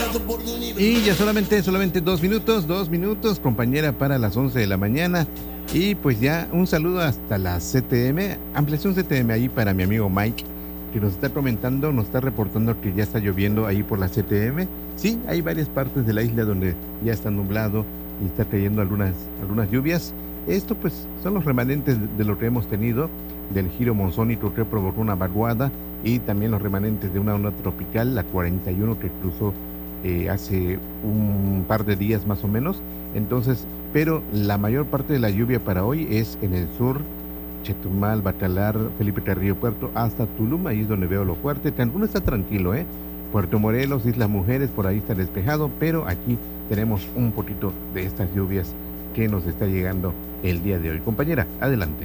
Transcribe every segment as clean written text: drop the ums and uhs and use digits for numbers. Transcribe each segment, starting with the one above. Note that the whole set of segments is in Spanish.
Y ya solamente 2 minutos, compañera, para las 11 de la mañana. Y pues ya un saludo hasta la CTM, ampliación CTM ahí para mi amigo Mike, que nos está comentando, nos está reportando que ya está lloviendo ahí por la CTM. Sí, hay varias partes de la isla donde ya está nublado y está cayendo algunas lluvias. Esto pues son los remanentes de lo que hemos tenido del giro monzónico que provocó una vaguada, y también los remanentes de una onda tropical, la 41, que cruzó hace un par de días más o menos. Entonces, pero la mayor parte de la lluvia para hoy es en el sur, Chetumal, Bacalar, Felipe Carrillo Puerto, hasta Tulum, ahí es donde veo lo fuerte. Cancún está tranquilo, Puerto Morelos, Islas Mujeres, por ahí está despejado, pero aquí tenemos un poquito de estas lluvias que nos está llegando el día de hoy. Compañera, adelante.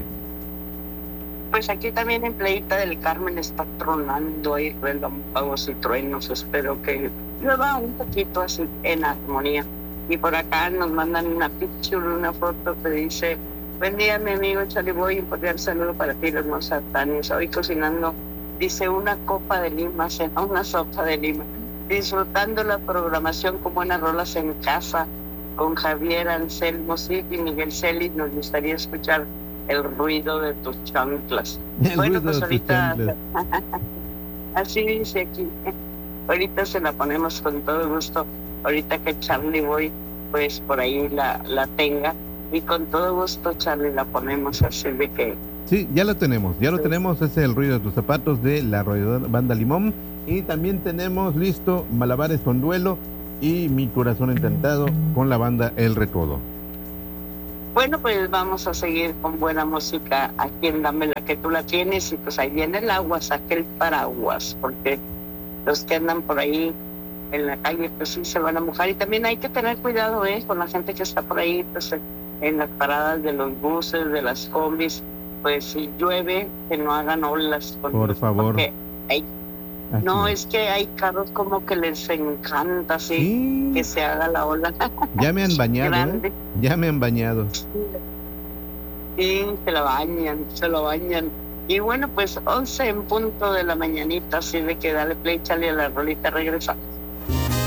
Pues aquí también en Playita del Carmen está tronando ahí relámpagos y truenos. Espero que llueva un poquito así en armonía. Y por acá nos mandan una picture, una foto que dice: buen día, mi amigo Charlie Boy, un cordial saludo para ti, hermosa Tania. Hoy cocinando, dice, una copa de lima, una sopa de lima, disfrutando la programación con buenas rolas en casa, con Javier Anselmo Cid y Miguel Celis. Nos gustaría escuchar el ruido de tus chanclas. Bueno, pues ahorita así dice aquí. Ahorita se la ponemos con todo gusto. Ahorita que Charlie Boy pues por ahí la tenga, y con todo gusto, Charlie, la ponemos así de que... Sí, ya lo tenemos, ese es el ruido de tus zapatos de la banda Limón. Y también tenemos listo Malabares con Duelo y Mi Corazón Encantado con la banda El Recodo. Bueno, pues vamos a seguir con buena música aquí en Dame la que tú la tienes. Y pues ahí viene el agua, saque el paraguas, porque los que andan por ahí en la calle pues sí se van a mojar. Y también hay que tener cuidado con la gente que está por ahí pues en las paradas de los buses, de las combis. Pues si llueve, que no hagan olas, por favor, porque es que hay carros como que les encanta así, sí, que se haga la ola. Ya me han bañado, ya me han bañado. Sí, se lo bañan. Y bueno, pues 11 en punto de la mañanita, así de que dale play, Charlie, a la rolita, regresa.